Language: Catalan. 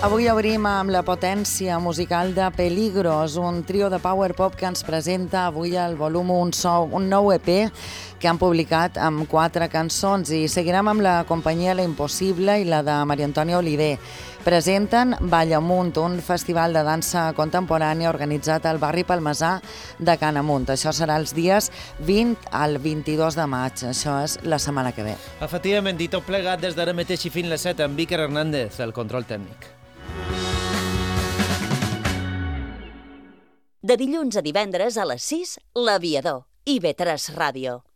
Avui obrim amb la potència musical de Peligros, un trio de power pop que ens presenta avui al volum un nou EP que han publicat amb 4 cançons, i seguirem amb la companyia La Impossible i la de Maria Antònia Oliver. Presenten Ballamunt, un festival de dansa contemporània organitzat al barri palmesà de Can Amunt. Això serà els dies 20 al 22 de maig. Això és la setmana que ve. Efectivament, i tot plegat des d'ara mateix i fins les 7 amb Víker Hernández, el control tècnic. De dilluns a divendres a les 6, L'Aviador, IB3 Ràdio.